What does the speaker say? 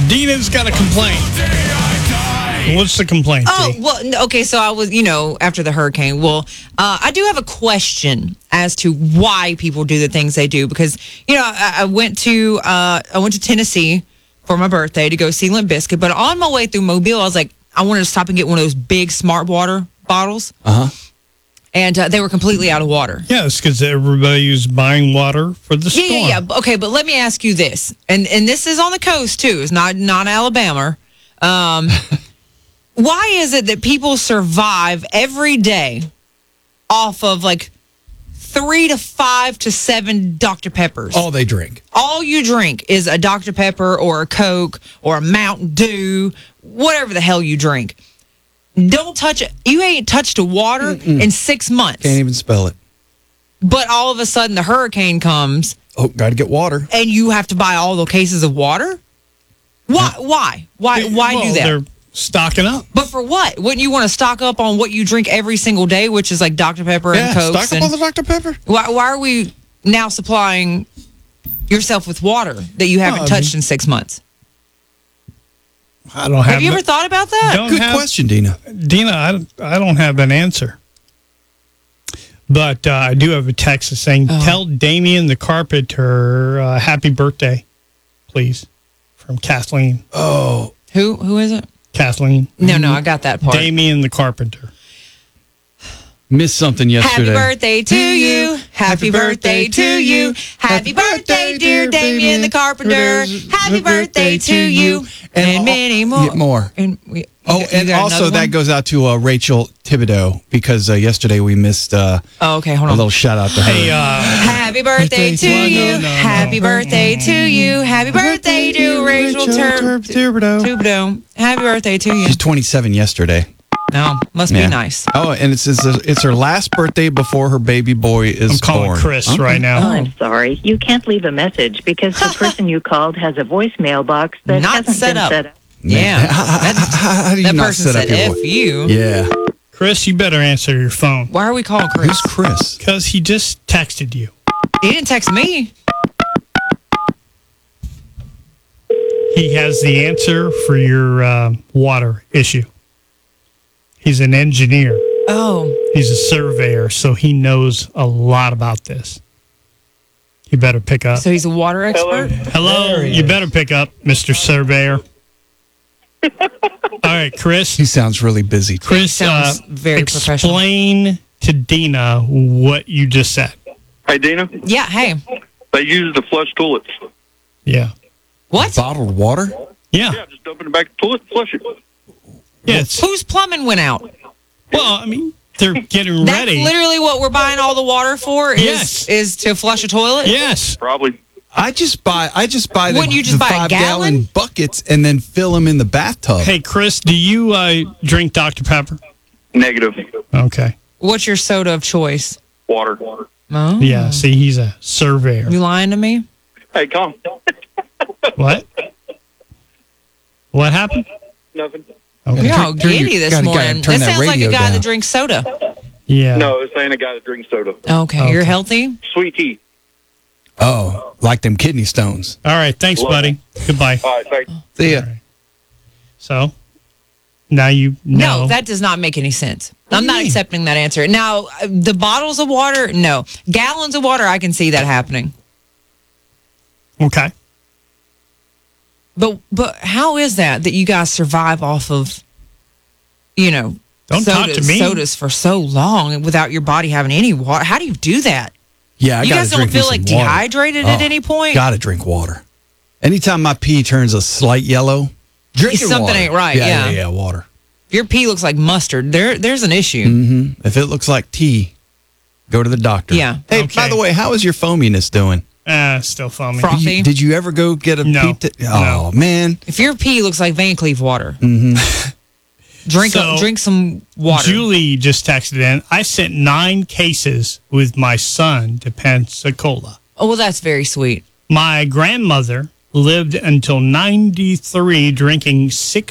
Dina's got a complaint. What's the complaint? Oh, Dee? well, okay, so I was, after the hurricane. Well, I do have a question as to why people do the things they do because, I went to Tennessee for my birthday to go see Limp Bizkit, but on my way through Mobile, I was like, I wanted to stop and get one of those big Smart Water bottles. And they were completely out of water. Yes, because everybody was buying water for the storm. Yeah. Okay, but let me ask you this, and this is on the coast too. It's not Alabama. Why is it that people survive every day off of like 3 to 5 to 7 Dr. Peppers? All they drink. All you drink is a Dr. Pepper or a Coke or a Mountain Dew, whatever the hell you drink. Don't touch it. You ain't touched a water in 6 months. Can't even spell it. But all of a sudden the hurricane comes. Oh, got to get water. And you have to buy all the cases of water? Why? Why do that? They're stocking up. But for what? Wouldn't you want to stock up on what you drink every single day, which is like Dr. Pepper and Coke? Stock up on the Dr. Pepper. Why are we now supplying yourself with water that you haven't touched in 6 months? I don't have. Have you ever thought about that? Good question, Dina. Dina, I don't have an answer. But I do have a text saying, tell Damien the carpenter happy birthday, please, from Kathleen. Oh. Who is it? Kathleen. No, I got that part. Damien the carpenter. Missed something yesterday. Happy birthday to you. Happy birthday to you. Happy birthday, dear Damien the carpenter. Happy birthday to you. And many more. Yeah, more. And also that goes out to Rachel Thibodeau because yesterday we missed okay, hold a on. little shout out to her. Hey, happy birthday to you. Happy birthday to you. Happy birthday to Rachel Thibodeau. Happy birthday to you. She's 27 yesterday. No, must be nice. Oh, and it's her last birthday before her baby boy is I'm calling born. Chris right now. Oh, I'm sorry. You can't leave a message because the person you called has a voicemail box that Not hasn't set been up. set up. Yeah. How do you That not person set up said your F voice? you. Yeah. Chris, you better answer your phone. Why are we calling Chris? Who's Chris? Because he just texted you. He didn't text me. He has the answer for your water issue. He's an engineer. Oh. He's a surveyor, so he knows a lot about this. You better pick up. So he's a water expert? Hello, you better pick up, Mr. Surveyor. All right, Chris. He sounds really busy. Chris, sounds very professional. explain to Dina what you just said. Hey, Dina, Yeah, hey. they use to flush toilets. Yeah. What? Bottled water? Yeah. Yeah, just dump it in the back of the toilet, flush it. Yeah. Whose plumbing went out? Well, I mean, they're getting That's ready. literally what we're buying all the water for is to flush a toilet? Yes. Probably. I just buy the, Wouldn't you just the buy a 5 gallon? gallon buckets and then fill them in the bathtub. Hey, Chris, do you drink Dr. Pepper? Negative. Okay. What's your soda of choice? Water. Oh. Yeah, see, he's a surveyor. You lying to me? Hey, come. What? What happened? Nothing. Okay. You're all giddy this gotta morning. turn That that sounds like a radio guy down. that drinks soda. Yeah. No, it's saying a guy that drinks soda. Okay, you're healthy? Sweet tea. Oh, like them kidney stones. All right. Thanks, buddy. Goodbye. All right, thanks. See ya. All right. So, now you know. No, that does not make any sense. What I'm do you not mean? accepting that answer. Now, the bottles of water, no. Gallons of water, I can see that happening. Okay. But how is that you guys survive off of, Don't talk to me. sodas for so long without your body having any water? How do you do that? Yeah, I You gotta guys don't drink me feel like some water. dehydrated at any point? Gotta drink water. Anytime my pee turns a slight yellow, drink Something water. ain't right, yeah. Yeah, water. If your pee looks like mustard, there's an issue. Mm-hmm. If it looks like tea, go to the doctor. Yeah. Hey, Okay. by the way, how is your foaminess doing? Still foaming. Frothy. Did you ever go get a No. pee? Oh, man. If your pee looks like Van Cleef water, drink So, some water. Julie just texted in. I sent 9 cases with my son to Pensacola. Oh, well, that's very sweet. My grandmother lived until 93 drinking 6